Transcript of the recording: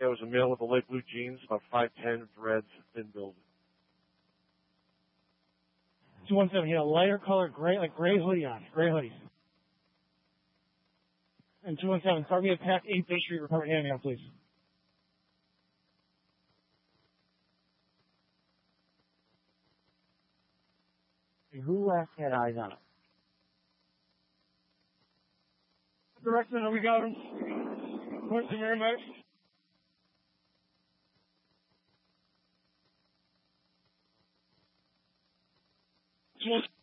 It was a male with the light blue jeans, about 5'10", dreads, thin build. 217, he had a lighter color gray, like gray hoodie on, gray hoodie. And 217, start me attack 8th Bay Street, report hand please. Who last had eyes on it? Direction, we got him. Where's the paramedics? Just